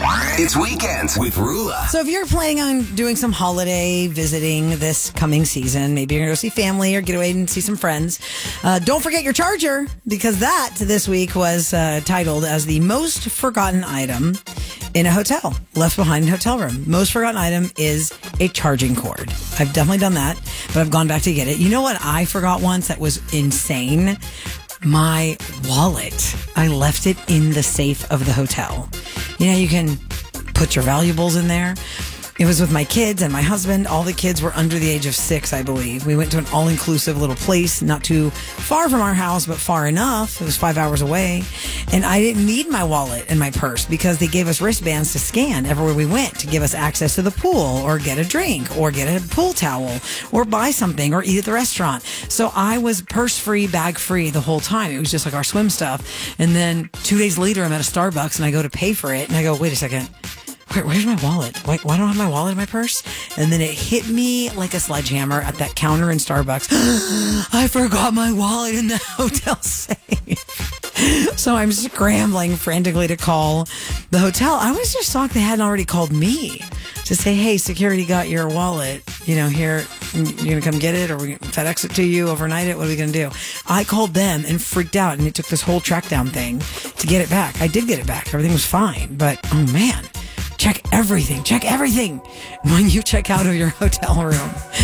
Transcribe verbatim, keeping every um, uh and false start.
It's Weekends with Rula. So if you're planning on doing some holiday visiting this coming season, maybe you're going to go see family or get away and see some friends, uh, don't forget your charger, because that this week was uh, titled as the most forgotten item in a hotel, left behind in a hotel room. Most forgotten item is a charging cord. I've definitely done that, but I've gone back to get it. You know what I forgot once that was insane? My wallet. I left it in the safe of the hotel. You know, you can put your valuables in there. It was with my kids and my husband. All the kids were under the age of six, I believe. We went to an all-inclusive little place, not too far from our house, but far enough. It was five hours away. And I didn't need my wallet and my purse because they gave us wristbands to scan everywhere we went to give us access to the pool or get a drink or get a pool towel or buy something or eat at the restaurant. So I was purse-free, bag-free the whole time. It was just like our swim stuff. And then two days later, I'm at a Starbucks and I go to pay for it. And I go, wait a second. Where, where's my wallet? Why, why don't I have my wallet in my purse? And then it hit me like a sledgehammer at that counter in Starbucks. I forgot my wallet in the hotel safe. So I'm scrambling frantically to call the hotel. I was just shocked they hadn't already called me to say, hey, security got your wallet. You know, here, you're going to come get it or we FedEx it to you, overnight it? What are we going to do? I called them and freaked out, and it took this whole track down thing to get it back. I did get it back. Everything was fine. But, oh, man. Check everything. Check everything when you check out of your hotel room.